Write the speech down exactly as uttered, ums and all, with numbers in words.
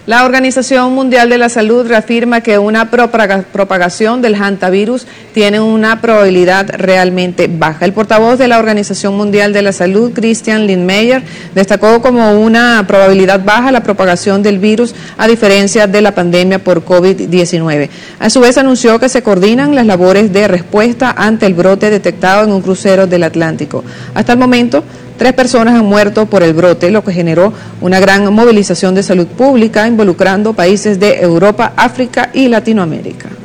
La Organización Mundial de la Salud reafirma que una propagación del hantavirus tiene una probabilidad realmente baja. El portavoz de la Organización Mundial de la Salud, Christian Lindmeier, destacó como una probabilidad baja la propagación del virus a diferencia de la pandemia por COVID diecinueve. A su vez anunció que se coordinan las labores de respuesta ante el brote detectado en un crucero del Atlántico. Hasta el momento, tres personas han muerto por el brote, lo que generó una gran movilización de salud pública involucrando países de Europa, África y Latinoamérica.